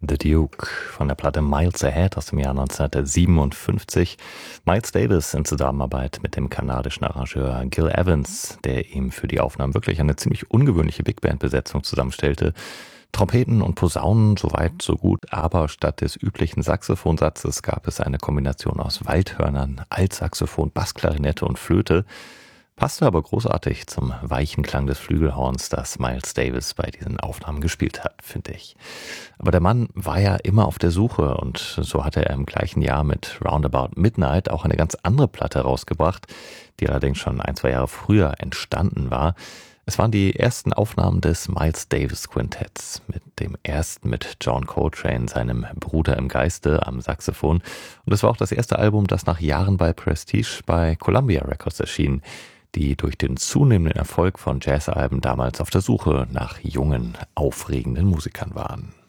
The Duke von der Platte Miles Ahead aus dem Jahr 1957. Miles Davis in Zusammenarbeit mit dem kanadischen Arrangeur Gil Evans, der ihm für die Aufnahmen wirklich eine ziemlich ungewöhnliche Big Band-Besetzung zusammenstellte. Trompeten und Posaunen, soweit so gut, aber statt des üblichen Saxophonsatzes gab es eine Kombination aus Waldhörnern, Altsaxophon, Bassklarinette und Flöte. Passte aber großartig zum weichen Klang des Flügelhorns, das Miles Davis bei diesen Aufnahmen gespielt hat, finde ich. Aber der Mann war ja immer auf der Suche und so hatte er im gleichen Jahr mit Roundabout Midnight auch eine ganz andere Platte rausgebracht, die allerdings schon 1-2 Jahre früher entstanden war. Es waren die ersten Aufnahmen des Miles Davis Quintetts, mit dem ersten mit John Coltrane, seinem Bruder im Geiste, am Saxophon. Und es war auch das erste Album, das nach Jahren bei Prestige bei Columbia Records erschien, die durch den zunehmenden Erfolg von Jazzalben damals auf der Suche nach jungen, aufregenden Musikern waren.